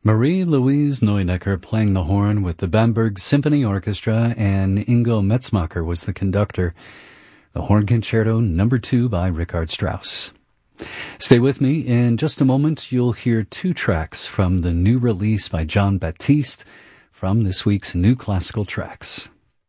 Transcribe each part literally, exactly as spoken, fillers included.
Marie-Louise Neunecker playing the horn with the Bamberg Symphony Orchestra, and Ingo Metzmacher was the conductor. The Horn Concerto number two by Richard Strauss. Stay with me. In just a moment, you'll hear two tracks from the new release by Jean-Baptiste from this week's New Classical Tracks.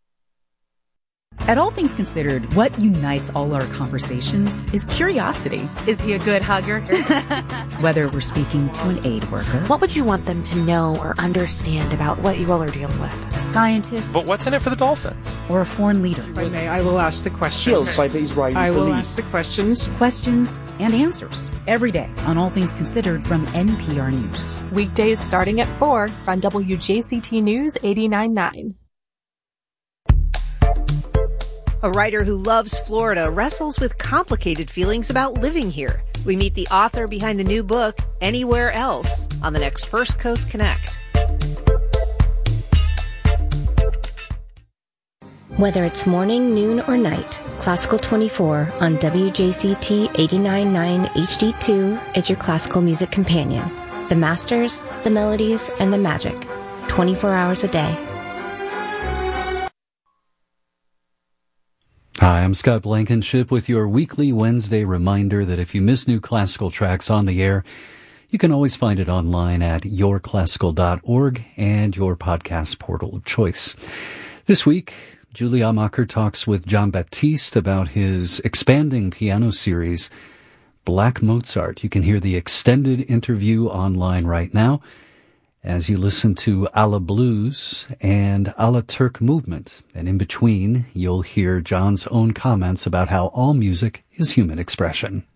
At All Things Considered, what unites all our conversations is curiosity. Is he a good hugger? Whether we're speaking to an aid worker, what would you want them to know or understand about what you all are dealing with? A scientist, but what's in it for the Dolphins? Or a foreign leader. If I may, I will ask the questions. By the Israeli I will police. ask the questions. Questions and answers every day on All Things Considered from N P R News. Weekdays starting at four on W J C T News eighty-nine point nine. A writer who loves Florida wrestles with complicated feelings about living here. We meet the author behind the new book, Anywhere Else, on the next First Coast Connect. Whether it's morning, noon, or night, Classical twenty-four on W J C T eighty-nine point nine H D two is your classical music companion. The masters, the melodies, and the magic. twenty-four hours a day. Hi, I'm Scott Blankenship with your weekly Wednesday reminder that if you miss new classical tracks on the air, you can always find it online at your classical dot org and your podcast portal of choice. This week, Julie Amacher talks with Jean-Baptiste about his expanding piano series, Black Mozart. You can hear the extended interview online right now as you listen to A la Blues and A la Turk Movement. And in between, you'll hear John's own comments about how all music is human expression.